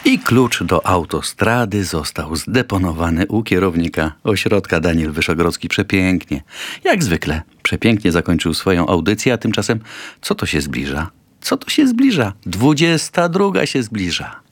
I klucz do autostrady został zdeponowany u kierownika ośrodka. Daniel Wyszogrodzki przepięknie, jak zwykle, przepięknie zakończył swoją audycję, a tymczasem co to się zbliża? Co to się zbliża? 22 się zbliża.